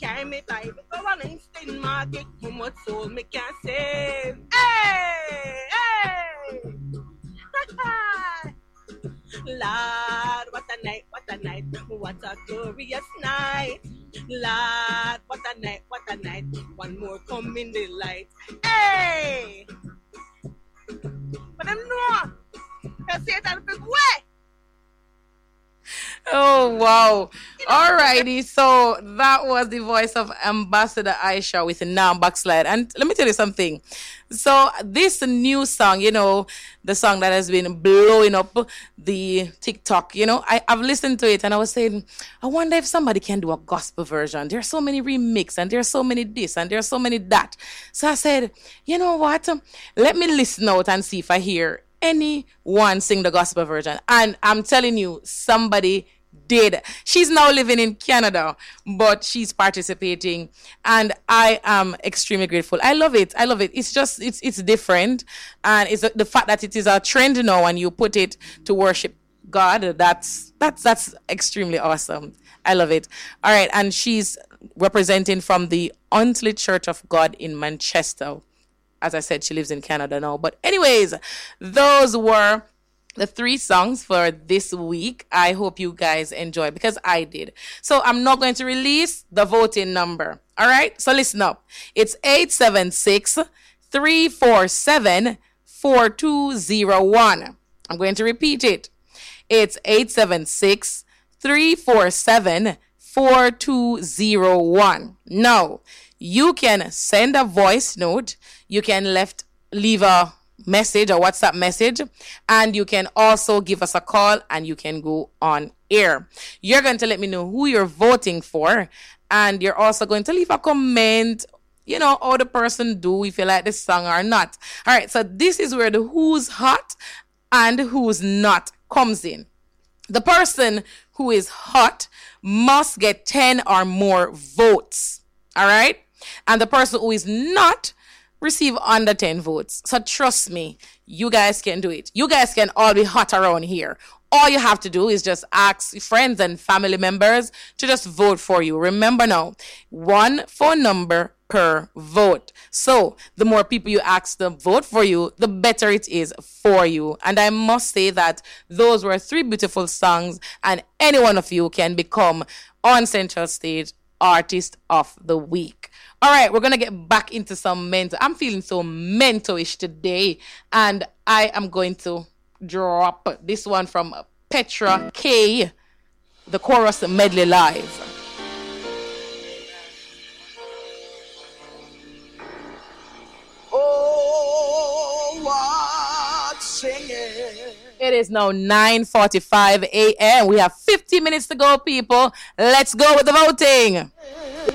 carry me vibe. Go on instant market, how much soul me can save. Hey, hey. Lord, what a night, what a night, what a glorious night. Lord, what a night, what a night. One more come in the light. Hey! But them know, they say it in a big way. Oh, wow. Alrighty. So that was the voice of Ambassador Aisha with Now Backslide. And let me tell you something. So this new song, the song that has been blowing up the TikTok, I've listened to it and I was saying, I wonder if somebody can do a gospel version. There's so many remix and there's so many this and there's so many that. So I said, you know what? Let me listen out and see if I hear anyone sing the gospel version. And I'm telling you, somebody did. She's now living in Canada, but she's participating and I am extremely grateful. I love it. It's just, it's different. And it's the fact that it is a trend now and you put it to worship God. That's extremely awesome. I love it. All right. And she's representing from the Untley Church of God in Manchester. As I said, she lives in Canada now. But anyways, those were the 3 songs for this week. I hope you guys enjoyed because I did. So I'm not going to release the voting number. All right? So listen up. It's 876-347-4201. I'm going to repeat it. It's 876-347-4201. Now, you can send a voice note. You can leave a message, a WhatsApp message, and you can also give us a call and you can go on air. You're going to let me know who you're voting for, and you're also going to leave a comment, how the person do, if you like this song or not. All right, so this is where the who's hot and who's not comes in. The person who is hot must get 10 or more votes. All right? And the person who is not receive under 10 votes. So trust me, you guys can do it. You guys can all be hot around here. All you have to do is just ask friends and family members to just vote for you. Remember now, 1 phone number per vote. So the more people you ask to vote for you, the better it is for you. And I must say that those were 3 beautiful songs, and any one of you can become on Central Stage Artist of the Week. All right, we're going to get back into some mental. I'm feeling so mental-ish today, and I am going to drop this one from Petra K, the chorus medley live. Oh, what singing. It is now 9:45 a.m. We have 50 minutes to go, people. Let's go with the voting.